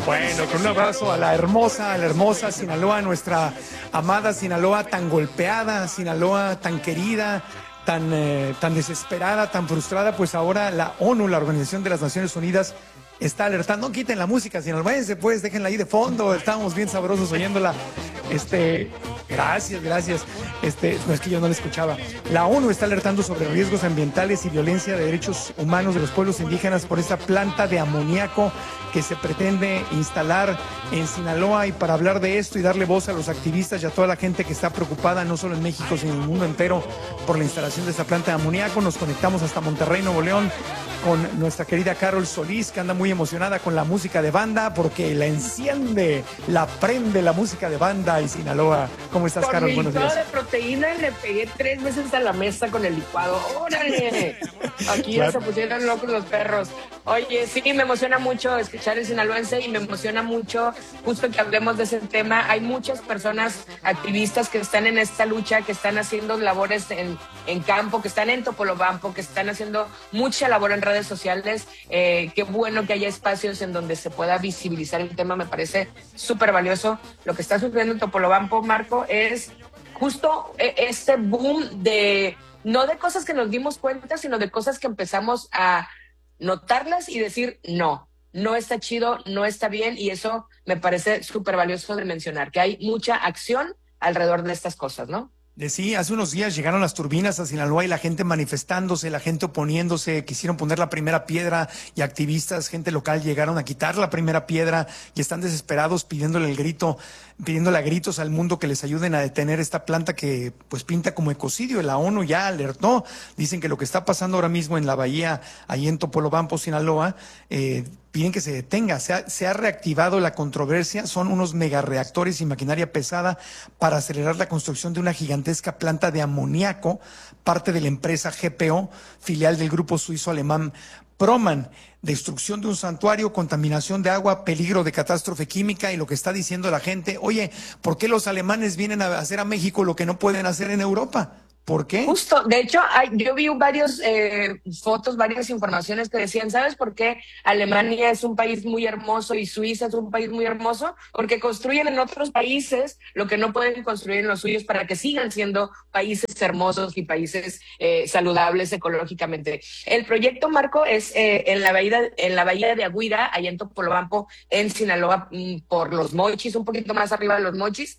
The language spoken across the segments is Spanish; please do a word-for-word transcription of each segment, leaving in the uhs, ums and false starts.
Bueno, con un abrazo a la hermosa, a la hermosa Sinaloa, nuestra amada Sinaloa tan golpeada, Sinaloa tan querida, tan, eh, tan desesperada, tan frustrada, pues ahora la ONU, la Organización de las Naciones Unidas, está alertando. No quiten la música sinaloense, pues déjenla ahí de fondo, estábamos bien sabrosos oyéndola. Este, gracias, gracias. Este, no es que yo no la escuchaba. La ONU está alertando sobre riesgos ambientales y violencia de derechos humanos de los pueblos indígenas por esta planta de amoníaco que se pretende instalar en Sinaloa. Y para hablar de esto y darle voz a los activistas y a toda la gente que está preocupada, no solo en México, sino en el mundo entero, por la instalación de esta planta de amoníaco, nos conectamos hasta Monterrey, Nuevo León, con nuestra querida Carol Solís, que anda muy emocionada con la música de banda, porque la enciende, la prende la música de banda y Sinaloa. ¿Cómo estás, Con Carol? mi Buenos licuado días. de proteína le pegué tres veces a la mesa con el licuado. ¡Órale! Aquí ya Claro. se pusieron locos los perros. Oye, sí, me emociona mucho escuchar el sinaloense y me emociona mucho justo que hablemos de ese tema. Hay muchas personas activistas que están en esta lucha, que están haciendo labores en, en campo, que están en Topolobampo, que están haciendo mucha labor en redes sociales. Eh, qué bueno que haya espacios en donde se pueda visibilizar el tema, me parece súper valioso. Lo que está sucediendo en Topolobampo, Marco, es justo este boom de, no de cosas que nos dimos cuenta, sino de cosas que empezamos a notarlas y decir, no, no está chido, no está bien, y eso me parece súper valioso de mencionar, que hay mucha acción alrededor de estas cosas, ¿no? De sí, hace unos días llegaron las turbinas a Sinaloa y la gente manifestándose, la gente oponiéndose, quisieron poner la primera piedra y activistas, gente local llegaron a quitar la primera piedra y están desesperados pidiéndole el grito, pidiéndole a gritos al mundo que les ayuden a detener esta planta que pues pinta como ecocidio. La ONU ya alertó, dicen que lo que está pasando ahora mismo en la bahía, ahí en Topolobampo, Sinaloa, eh, piden que se detenga. Se ha, se ha reactivado la controversia, son unos megareactores y maquinaria pesada para acelerar la construcción de una gigantesca planta de amoníaco, parte de la empresa G P O, filial del grupo suizo-alemán Proman. Destrucción de un santuario, contaminación de agua, peligro de catástrofe química, y lo que está diciendo la gente, oye, ¿por qué los alemanes vienen a hacer a México lo que no pueden hacer en Europa? ¿Por qué? Justo, de hecho, hay, yo vi varios eh, fotos, varias informaciones que decían, ¿sabes por qué Alemania es un país muy hermoso y Suiza es un país muy hermoso? Porque construyen en otros países lo que no pueden construir en los suyos para que sigan siendo países hermosos y países eh, saludables ecológicamente. El proyecto, Marco, es eh, en la bahía en la bahía de Aguira, allá en Topolobampo, en Sinaloa, por los Mochis, un poquito más arriba de los Mochis,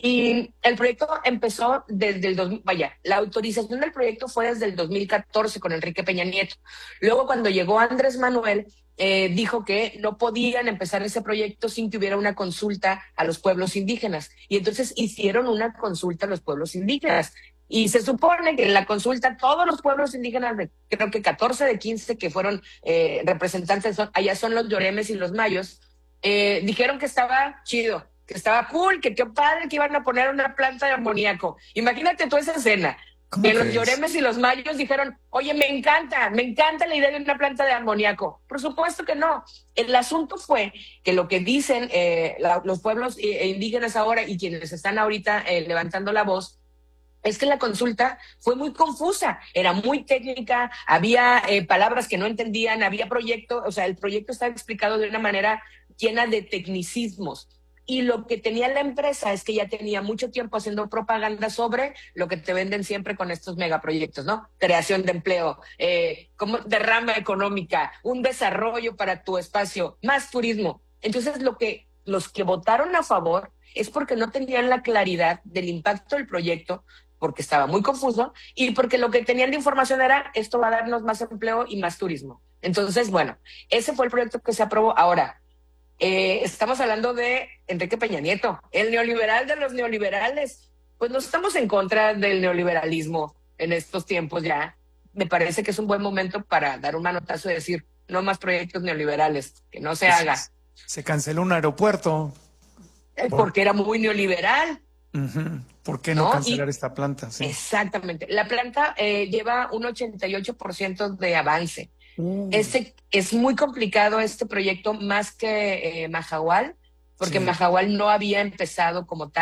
y el proyecto empezó desde el dos mil, vaya, la autorización del proyecto fue desde el dos mil catorce con Enrique Peña Nieto. Luego, cuando llegó Andrés Manuel, eh, dijo que no podían empezar ese proyecto sin que hubiera una consulta a los pueblos indígenas. Y entonces hicieron una consulta a los pueblos indígenas. Y se supone que en la consulta todos los pueblos indígenas, de, creo que catorce de quince que fueron eh, representantes, son, allá son los Yoremes y los Mayos, eh, dijeron que estaba chido, que estaba cool, que qué padre que iban a poner una planta de amoníaco. Imagínate toda esa escena. Que los Yoremes y los Mayos dijeron, oye, me encanta, me encanta la idea de una planta de amoníaco. Por supuesto que no. El asunto fue que lo que dicen eh, la, los pueblos eh, indígenas ahora y quienes están ahorita eh, levantando la voz, es que la consulta fue muy confusa, era muy técnica, había eh, palabras que no entendían, había proyecto, o sea, el proyecto estaba explicado de una manera llena de tecnicismos. Y lo que tenía la empresa es que ya tenía mucho tiempo haciendo propaganda sobre lo que te venden siempre con estos megaproyectos, ¿no? Creación de empleo, eh, como derrama económica, un desarrollo para tu espacio, más turismo. Entonces, lo que los que votaron a favor es porque no tenían la claridad del impacto del proyecto, porque estaba muy confuso y porque lo que tenían de información era esto va a darnos más empleo y más turismo. Entonces, bueno, ese fue el proyecto que se aprobó. Ahora, Eh, estamos hablando de Enrique Peña Nieto, el neoliberal de los neoliberales. Pues no estamos en contra del neoliberalismo en estos tiempos ya. Me parece que es un buen momento para dar un manotazo y decir, no más proyectos neoliberales, que no se Pues, haga. se canceló un aeropuerto. Eh, porque era muy neoliberal. Uh-huh. ¿Por qué no, ¿No? cancelar Y esta planta? Sí. exactamente. La planta eh, lleva un ochenta y ocho por ciento de avance. Uh. Este, es muy complicado este proyecto más que eh, Mahahual, porque sí. Mahahual no había empezado como tal.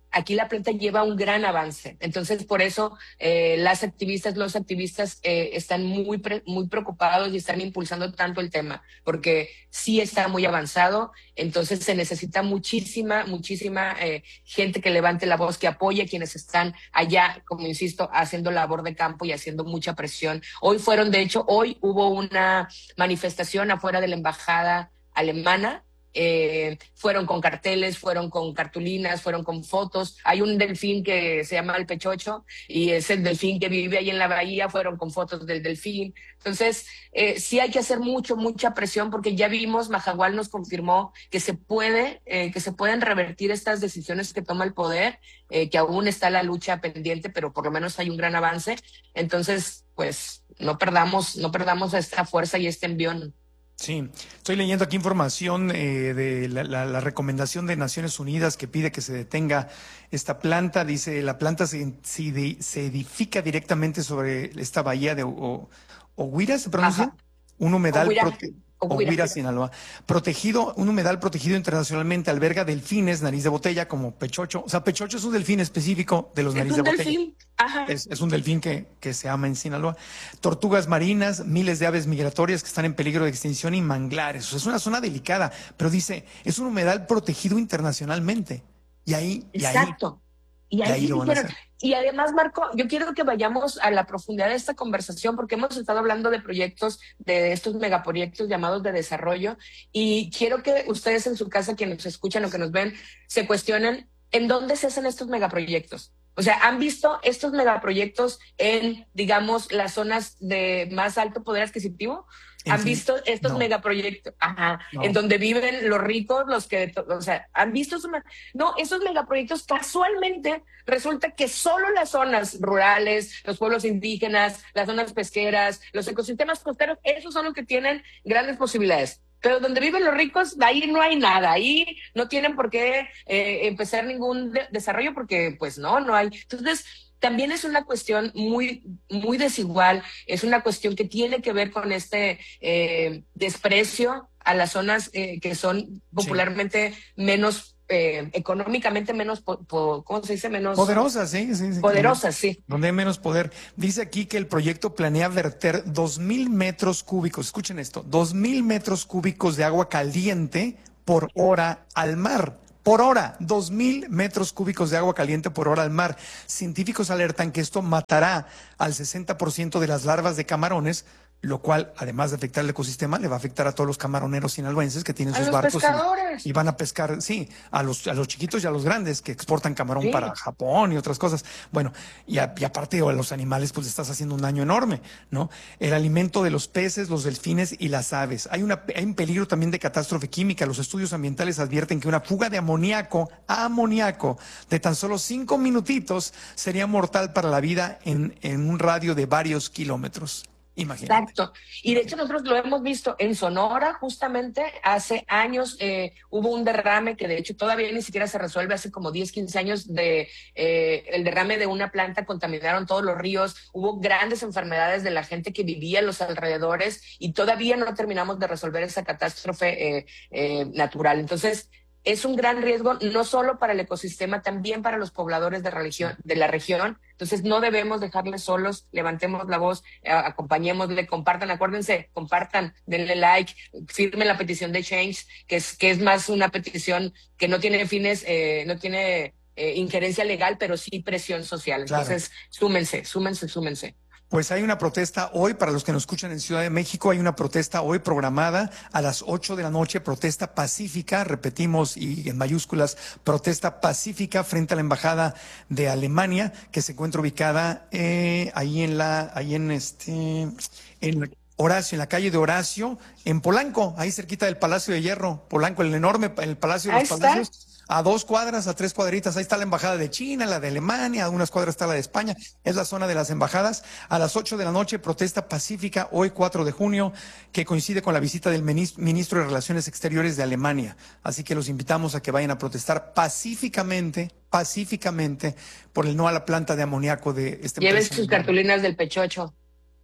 aquí la planta lleva un gran avance. Entonces, por eso eh, las activistas, los activistas eh, están muy, pre muy preocupados y están impulsando tanto el tema, porque sí está muy avanzado. Entonces, se necesita muchísima, muchísima eh, gente que levante la voz, que apoye a quienes están allá, como insisto, haciendo labor de campo y haciendo mucha presión. Hoy fueron, de hecho, hoy hubo una manifestación afuera de la embajada alemana. Eh, fueron con carteles, fueron con cartulinas, fueron con fotos. Hay un delfín que se llama el Pechocho y es el delfín que vive ahí en la bahía, fueron con fotos del delfín. Entonces, eh, sí hay que hacer mucho, mucha presión, porque ya vimos, Mahahual nos confirmó que se puede, eh, que se pueden revertir estas decisiones que toma el poder, eh, que aún está la lucha pendiente, pero por lo menos hay un gran avance. Entonces, pues, no perdamos, no perdamos esta fuerza y este envión. Sí, estoy leyendo aquí información eh, de la, la, la recomendación de Naciones Unidas que pide que se detenga esta planta. Dice, la planta se, se, se edifica directamente sobre esta bahía de o, Oguira, ¿se pronuncia? Ajá. Un humedal Oguira. prote Oguira, Sinaloa. Protegido, un humedal protegido internacionalmente, alberga delfines, nariz de botella, como Pechocho. O sea, Pechocho es un delfín específico de los nariz de botella. Delfín. Ajá. Es, es un delfín que, que se ama en Sinaloa. Tortugas marinas, miles de aves migratorias que están en peligro de extinción y manglares. O sea, es una zona delicada, pero dice, es un humedal protegido internacionalmente. Y ahí, y ahí. Exacto. Y ahí, y ahí lo van a hacer. Y además, Marco, yo quiero que vayamos a la profundidad de esta conversación, porque hemos estado hablando de proyectos, de estos megaproyectos llamados de desarrollo, y quiero que ustedes en su casa, quienes nos escuchan o que nos ven, se cuestionen en dónde se hacen estos megaproyectos. O sea, ¿han visto estos megaproyectos en, digamos, las zonas de más alto poder adquisitivo? ¿Han fin, visto estos no. megaproyectos? Ajá, no. En donde viven los ricos, los que, o sea, ¿han visto esos? No, esos megaproyectos casualmente resulta que solo las zonas rurales, los pueblos indígenas, las zonas pesqueras, los ecosistemas costeros, esos son los que tienen grandes posibilidades. Pero donde viven los ricos, ahí no hay nada, ahí no tienen por qué eh, empezar ningún de desarrollo, porque pues no, no hay. Entonces, también es una cuestión muy, muy desigual, es una cuestión que tiene que ver con este eh, desprecio a las zonas eh, que son popularmente sí. menos, eh, económicamente menos, po po ¿cómo se dice? Menos poderosas, sí, sí, sí. Poderosas, sí. Donde hay menos poder. Dice aquí que el proyecto planea verter dos mil metros cúbicos, escuchen esto, dos mil metros cúbicos de agua caliente por hora al mar. Por hora, dos mil metros cúbicos de agua caliente por hora al mar. Científicos alertan que esto matará al sesenta por ciento de las larvas de camarones, lo cual, además de afectar el ecosistema, le va a afectar a todos los camaroneros sinaloenses que tienen a sus los barcos pescadores. Y, y van a pescar, sí, a los, a los chiquitos y a los grandes que exportan camarón sí. para Japón y otras cosas. Bueno, y, a, y aparte a los animales, pues estás haciendo un daño enorme, ¿no? El alimento de los peces, los delfines y las aves. Hay, una, hay un peligro también de catástrofe química. Los estudios ambientales advierten que una fuga de amoníaco, amoníaco, de tan solo cinco minutitos sería mortal para la vida en, en un radio de varios kilómetros. Imagínate. Exacto. Y de hecho nosotros lo hemos visto en Sonora, justamente hace años eh, hubo un derrame que de hecho todavía ni siquiera se resuelve, hace como diez, quince años de eh, el derrame de una planta, contaminaron todos los ríos, hubo grandes enfermedades de la gente que vivía en los alrededores y todavía no terminamos de resolver esa catástrofe eh, eh, natural. Entonces, es un gran riesgo no solo para el ecosistema, también para los pobladores de, religión, de la región. Entonces no debemos dejarles solos, levantemos la voz, eh, acompañémosle, compartan, acuérdense, compartan, denle like, firmen la petición de Change, que es, que es más una petición que no tiene fines, eh, no tiene eh, injerencia legal, pero sí presión social. Entonces, claro. súmense, súmense, súmense. Pues hay una protesta hoy, para los que nos escuchan en Ciudad de México, hay una protesta hoy programada a las ocho de la noche, protesta pacífica, repetimos y en mayúsculas, protesta pacífica frente a la Embajada de Alemania, que se encuentra ubicada eh, ahí en la, ahí en este, en Horacio, en la calle de Horacio, en Polanco, ahí cerquita del Palacio de Hierro, Polanco, el enorme, el Palacio de ahí los está. Palacios. A dos cuadras, a tres cuadritas, ahí está la embajada de China, la de Alemania, a unas cuadras está la de España, es la zona de las embajadas. A las ocho de la noche, protesta pacífica, hoy cuatro de junio, que coincide con la visita del ministro de Relaciones Exteriores de Alemania. Así que los invitamos a que vayan a protestar pacíficamente, pacíficamente, por el no a la planta de amoníaco de este Lleven sus cartulinas del Pechocho.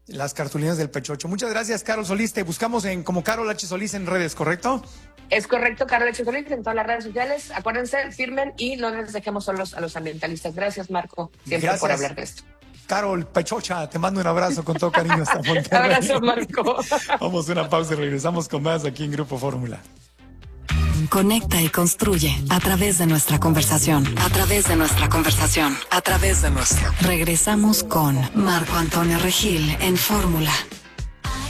Las cartulinas del Pechocho. Muchas gracias, Carol Solís. Te buscamos en como Carol H. Solís en redes, ¿correcto? Es correcto, Carol H. Solís en todas las redes sociales. Acuérdense, firmen y no les dejemos solos a los ambientalistas. Gracias, Marco, siempre Gracias. por hablar de esto. Carol Pechocha, te mando un abrazo con todo cariño hasta Monterrey. Abrazo, Marco. Vamos a una pausa y regresamos con más aquí en Grupo Fórmula. Conecta y construye a través de nuestra conversación, a través de nuestra conversación, a través de nuestra. Regresamos con Marco Antonio Regil en Fórmula.